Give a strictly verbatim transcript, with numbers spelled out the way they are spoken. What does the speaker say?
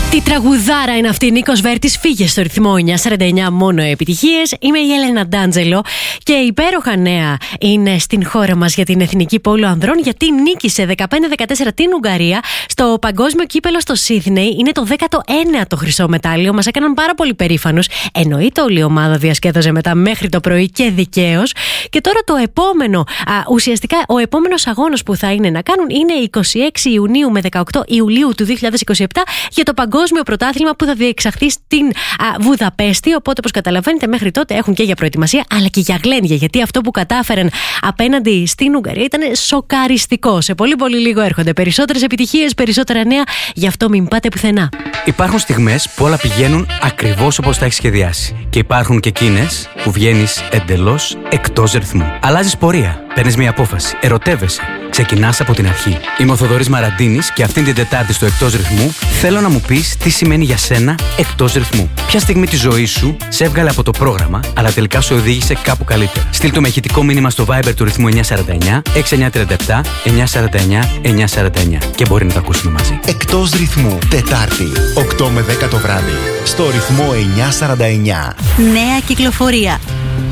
Τι τραγουδάρα είναι αυτή, Νίκος Βέρτης, φύγε στο ρυθμό εννιά σαράντα εννιά, μόνο επιτυχίες. Είμαι η Έλενα Ντάντζελο και υπέροχα νέα είναι στην χώρα μας για την Εθνική Πόλο Ανδρών, γιατί νίκησε δεκαπέντε δεκατέσσερα την Ουγγαρία στο Παγκόσμιο Κύπελλο στο Σίδνεϊ. Είναι το δέκατο ένατο χρυσό μετάλλιο. Μας έκαναν πάρα πολύ περήφανους. Εννοείται όλη η ομάδα διασκέδαζε μετά μέχρι το πρωί και δικαίως. Και τώρα το επόμενο, α, ουσιαστικά ο επόμενος αγώνας που θα είναι να κάνουν είναι είκοσι έξι Ιουνίου με δεκαοκτώ Ιουλίου του δύο χιλιάδες είκοσι επτά για το Παγκόσμιο Πρωτάθλημα που θα διεξαχθεί στην α, Βουδαπέστη. Οπότε, όπως καταλαβαίνετε, μέχρι τότε έχουν και για προετοιμασία αλλά και για γλένια. Γιατί αυτό που κατάφεραν απέναντι στην Ουγγαρία ήταν σοκαριστικό. Σε πολύ πολύ λίγο έρχονται περισσότερες επιτυχίες, περισσότερα νέα. Γι' αυτό μην πάτε πουθενά. Υπάρχουν στιγμές που όλα πηγαίνουν ακριβώς όπως τα έχεις σχεδιάσει. Και υπάρχουν και εκείνες που βγαίνεις εντελώς εκτός ρυθμού. Αλλάζεις πορεία, παίρνεις μια απόφαση, ερωτεύεσαι, ξεκινάς από την αρχή. Είμαι ο Θοδωρής Μαραντίνης και αυτήν την Τετάρτη στο Εκτός Ρυθμού θέλω να μου πεις τι σημαίνει για σένα εκτός ρυθμού. Ποια στιγμή της ζωής σου σε έβγαλε από το πρόγραμμα, αλλά τελικά σου οδήγησε κάπου καλύτερα. Στείλ το με ηχητικό μήνυμα στο Viber του ρυθμού εννιά σαράντα εννιά έξι εννιά τρία επτά εννιά σαράντα εννιά εννιά σαράντα εννιά και μπορεί να τα ακούσουμε μαζί. Εκτός ρυθμού, Τετάρτη, οκτώ με δέκα το βράδυ, στο ρυθμό εννιά σαράντα εννιά. Νέα κυκλοφορία.